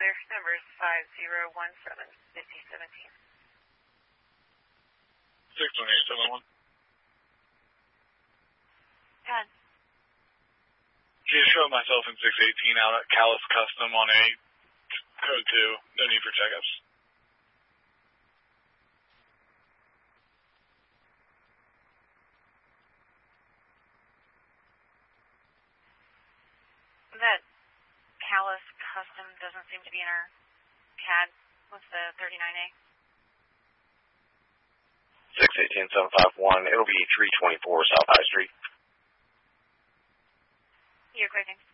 clear. Number is 5017-5017. 61871. Done. Just show myself in 618 out at Callis Custom on a code 2. No need for checkups. That Callis Custom doesn't seem to be in our CAD. What's the 39A? 618-751. It'll be 324 South High Street. You're quitting.